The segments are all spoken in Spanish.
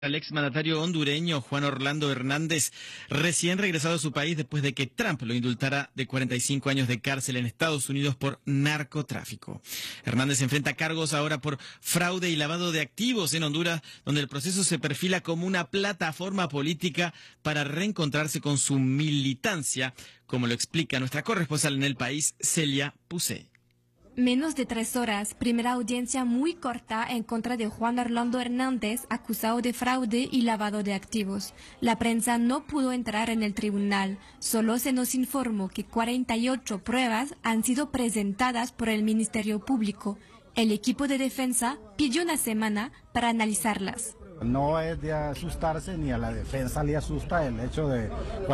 Al exmandatario hondureño Juan Orlando Hernández, recién regresado a su país después de que Trump lo indultara de 45 años de cárcel en Estados Unidos por narcotráfico. Hernández enfrenta cargos ahora por fraude y lavado de activos en Honduras, donde el proceso se perfila como una plataforma política para reencontrarse con su militancia, como lo explica nuestra corresponsal en el país, Celia Pusey. Menos de 3 horas, primera audiencia muy corta en contra de Juan Orlando Hernández, acusado de fraude y lavado de activos. La prensa no pudo entrar en el tribunal. Solo se nos informó que 48 pruebas han sido presentadas por el Ministerio Público. El equipo de defensa pidió una semana para analizarlas. No es de asustarse, ni a la defensa le asusta el hecho de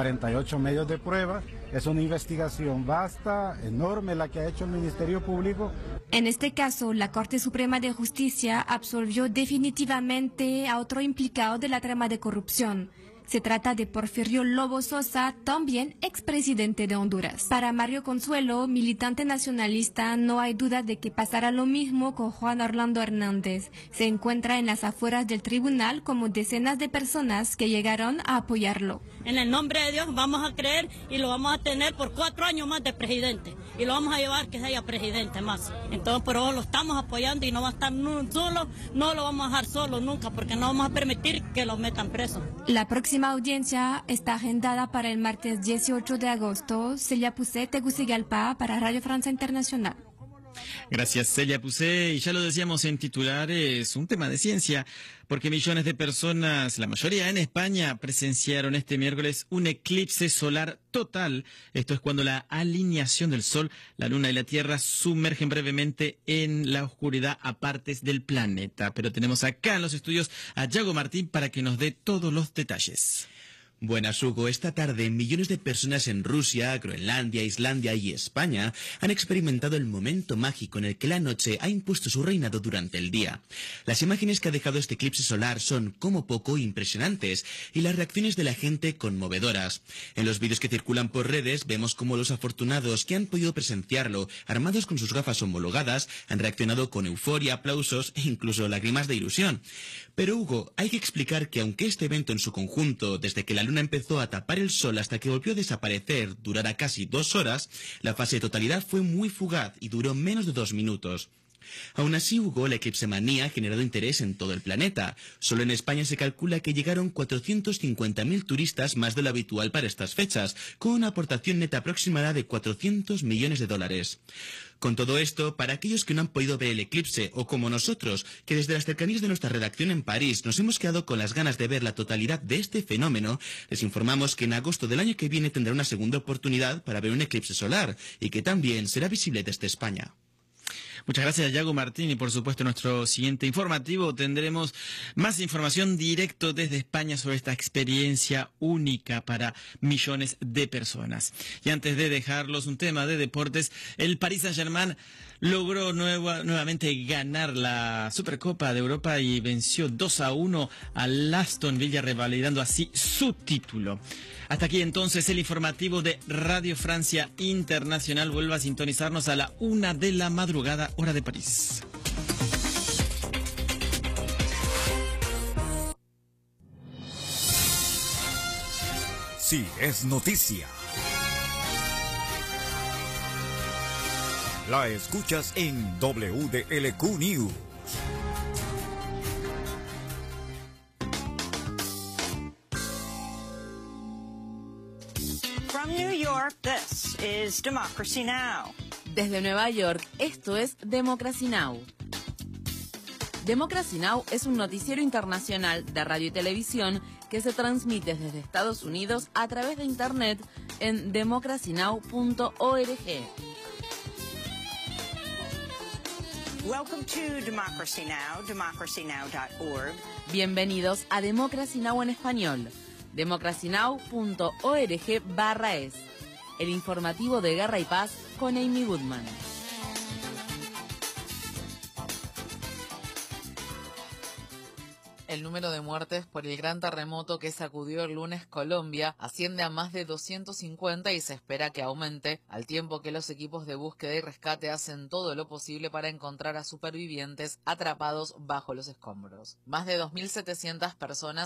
48 medios de prueba. Es una investigación vasta, enorme la que ha hecho el Ministerio Público. En este caso, la Corte Suprema de Justicia absolvió definitivamente a otro implicado de la trama de corrupción. Se trata de Porfirio Lobo Sosa, también expresidente de Honduras. Para Mario Consuelo, militante nacionalista, no hay duda de que pasará lo mismo con Juan Orlando Hernández. Se encuentra en las afueras del tribunal como decenas de personas que llegaron a apoyarlo. En el nombre de Dios vamos a creer y lo vamos a tener por 4 años más de presidente. Y lo vamos a llevar que sea presidente más. Entonces, por eso lo estamos apoyando y no va a estar solo, no lo vamos a dejar solo nunca, porque no vamos a permitir que lo metan preso. La próxima audiencia está agendada para el martes 18 de agosto. Celia Pusey, Tegucigalpa, para Radio Francia Internacional. Gracias, Celia Pusey. Y ya lo decíamos en titulares, un tema de ciencia, porque millones de personas, la mayoría en España, presenciaron este miércoles un eclipse solar total. Esto es cuando la alineación del Sol, la Luna y la Tierra sumergen brevemente en la oscuridad a partes del planeta. Pero tenemos acá en los estudios a Yago Martín para que nos dé todos los detalles. Buenas, Hugo. Esta tarde, millones de personas en Rusia, Groenlandia, Islandia y España han experimentado el momento mágico en el que la noche ha impuesto su reinado durante el día. Las imágenes que ha dejado este eclipse solar son, como poco, impresionantes y las reacciones de la gente conmovedoras. En los vídeos que circulan por redes vemos cómo los afortunados que han podido presenciarlo, armados con sus gafas homologadas, han reaccionado con euforia, aplausos e incluso lágrimas de ilusión. Pero, Hugo, hay que explicar que aunque este evento en su conjunto, desde que la Luna empezó a tapar el Sol hasta que volvió a desaparecer, durara casi 2 horas, la fase de totalidad fue muy fugaz y duró menos de 2 minutos. Aún así, Hugo, la eclipsemanía ha generado interés en todo el planeta. Solo en España se calcula que llegaron 450.000 turistas más de lo habitual para estas fechas, con una aportación neta aproximada de 400 millones de dólares. Con todo esto, para aquellos que no han podido ver el eclipse, o como nosotros, que desde las cercanías de nuestra redacción en París nos hemos quedado con las ganas de ver la totalidad de este fenómeno, les informamos que en agosto del año que viene tendrá una segunda oportunidad para ver un eclipse solar, y que también será visible desde España. Muchas gracias, Yago Martín, y por supuesto en nuestro siguiente informativo tendremos más información directo desde España sobre esta experiencia única para millones de personas. Y antes de dejarlos un tema de deportes, el Paris Saint-Germain logró nuevamente ganar la Supercopa de Europa y venció 2-1 al Aston Villa, revalidando así su título. Hasta aquí entonces el informativo de Radio Francia Internacional. Vuelva a sintonizarnos a la 1 de la madrugada, hora de París. Sí, es noticia. La escuchas en WDLQ News. From New York, this is Democracy Now! Desde Nueva York, esto es Democracy Now! Democracy Now! Es un noticiero internacional de radio y televisión que se transmite desde Estados Unidos a través de Internet en democracynow.org. Welcome to Democracy Now!, democracynow.org. Bienvenidos a Democracy Now! En español, democracynow.org/es. El informativo de Guerra y Paz con Amy Goodman. El el número de muertes por el gran terremoto que sacudió el lunes Colombia asciende a más de 250 y se espera que aumente, al tiempo que los equipos de búsqueda y rescate hacen todo lo posible para encontrar a supervivientes atrapados bajo los escombros. Más de 2.700 personas